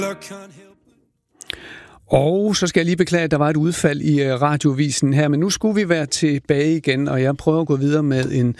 Og så skal jeg lige beklage, at der var et udfald i radiovisen her, men nu skulle vi være tilbage igen, og jeg prøver at gå videre med en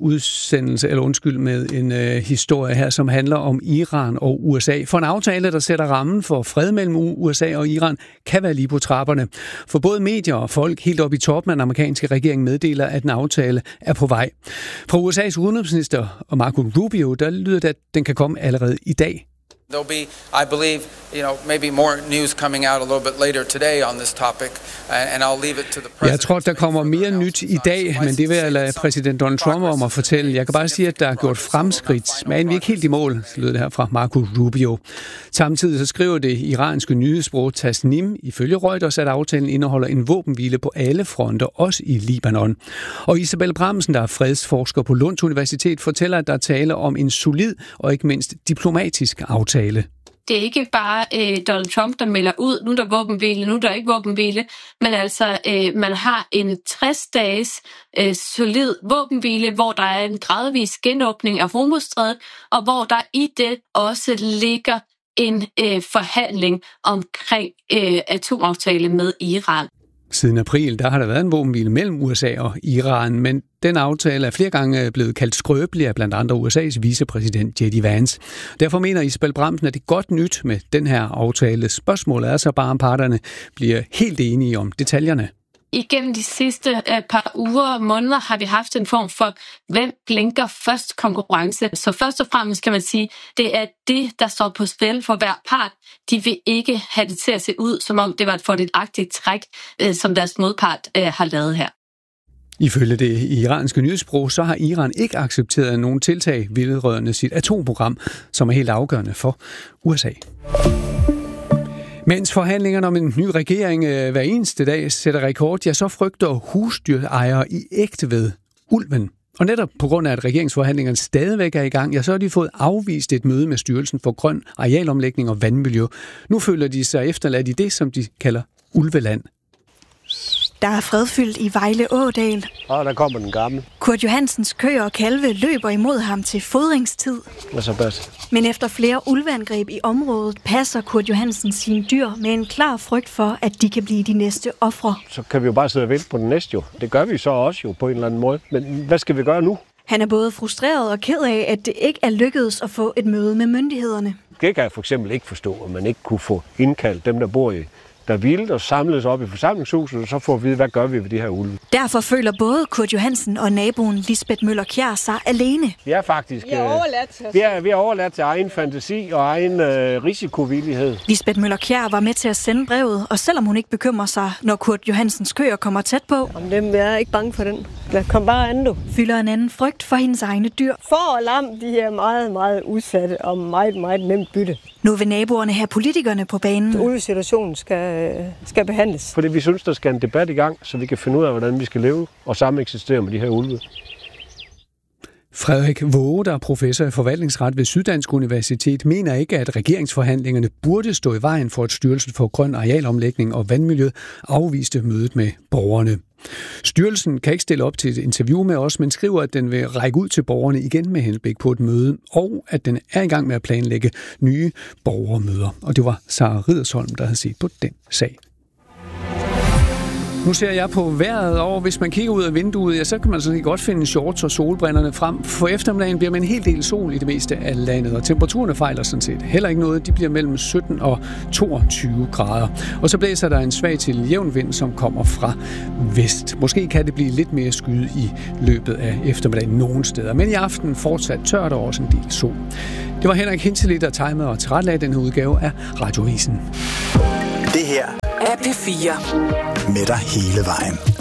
med en historie her, som handler om Iran og USA. For en aftale, der sætter rammen for fred mellem USA og Iran, kan være lige på trapperne. For både medier og folk helt op i toppen af den amerikanske regering meddeler, at en aftale er på vej. Fra USA's udenrigsminister Marco Rubio, der lyder det, at den kan komme allerede i dag. There'll be, I believe, maybe more news coming out a little bit later today on this topic, and I'll leave it to the president. Jeg tror, der kommer mere nyt i dag, men det vil jeg lade præsident Donald Trump om at fortælle. Jeg kan bare sige, at der er gjort fremskridt, men vi er ikke helt i mål, så lød det her fra Marco Rubio. Samtidig så skriver det iranske nyhedsbureau Tasnim ifølge Reuters, at aftalen indeholder en våbenhvile på alle fronter, også i Libanon. Og Isabel Bramsen, der er fredsforsker på Lunds Universitet, fortæller, at der er tale om en solid og ikke mindst diplomatisk aftale. Det er ikke bare Donald Trump, der melder ud, nu er der våbenhvile, nu er der ikke våbenhvile, men altså man har en 60-dages solid våbenhvile, hvor der er en gradvis genåbning af Hormuzstrædet, og hvor der i det også ligger en forhandling omkring atomaftale med Iran. Siden april, der har der været en våbenhvile mellem USA og Iran, men den aftale er flere gange blevet kaldt skrøbelig af blandt andre USA's vicepræsident J.D. Vance. Derfor mener Isabel Bramsen, at det er godt nyt med den her aftale. Spørgsmålet er så bare, om parterne bliver helt enige om detaljerne. Igennem de sidste par uger og måneder har vi haft en form for, hvem blinker først konkurrence. Så først og fremmest kan man sige, det er det, der står på spil for hver part. De vil ikke have det til at se ud, som om det var et fordelagtigt træk, som deres modpart har lavet her. Ifølge det iranske nyhedsbureau, så har Iran ikke accepteret nogen tiltag vedrørende sit atomprogram, som er helt afgørende for USA. Mens forhandlingerne om en ny regering hver eneste dag sætter rekord, ja, så frygter husdyrejere i Egtved ulven. Og netop på grund af, at regeringsforhandlingerne stadigvæk er i gang, ja, så har de fået afvist et møde med Styrelsen for Grøn Arealomlægning og Vandmiljø. Nu føler de sig efterladt i det, som de kalder ulveland. Der er fredfyldt i Vejle Ådal. Og der kommer den gamle. Kurt Johansens køer og kalve løber imod ham til fodringstid. Men efter flere ulveangreb i området, passer Kurt Johansen sine dyr med en klar frygt for, at de kan blive de næste ofre. Så kan vi jo bare sidde og vente på den næste jo. Det gør vi så også jo på en eller anden måde. Men hvad skal vi gøre nu? Han er både frustreret og ked af, at det ikke er lykkedes at få et møde med myndighederne. Det kan jeg for eksempel ikke forstå, at man ikke kunne få indkaldt dem, der bor i der vildt og samles op i forsamlingshuset, og så får vi at vide, hvad gør vi ved de her ulve. Derfor føler både Kurt Johansen og naboen Lisbeth Møller-Kjær sig alene. Vi er faktisk vi er overladt til egen fantasi og egen risikovillighed. Lisbeth Møller-Kjær var med til at sende brevet, og selvom hun ikke bekymrer sig, når Kurt Johansens køer kommer tæt på, jeg er ikke bange for den. Kom bare an, du. Fylder en anden frygt for hendes egne dyr. For og lam, de er meget, meget udsatte og meget, meget nemt bytte. Nu vil naboerne have politikerne på banen. Ulvesituationen skal behandles. Fordi vi synes, der skal en debat i gang, så vi kan finde ud af, hvordan vi skal leve og sameksistere med de her ulve. Frederik Våge, der er professor i forvaltningsret ved Syddansk Universitet, mener ikke, at regeringsforhandlingerne burde stå i vejen for, at Styrelsen for Grøn Arealomlægning og Vandmiljø afviste mødet med borgerne. Styrelsen kan ikke stille op til et interview med os, men skriver, at den vil række ud til borgerne igen med henblik på et møde, og at den er i gang med at planlægge nye borgermøder. Og det var Sara Riddersholm, der havde set på den sag. Nu ser jeg på vejret, og hvis man kigger ud af vinduet, ja, så kan man sådan godt finde shorts og solbrillerne frem. For eftermiddagen bliver man en hel del sol i det meste af landet, og temperaturerne fejler sådan set heller ikke noget. De bliver mellem 17 og 22 grader. Og så blæser der en svag til jævn vind, som kommer fra vest. Måske kan det blive lidt mere skyde i løbet af eftermiddagen nogle steder, men i aften fortsat tørt og også en del sol. Det var Henrik Hintzelid, der timede og tilrettelagde den her udgave af Radioavisen. Det her er P4 med dig hele vejen.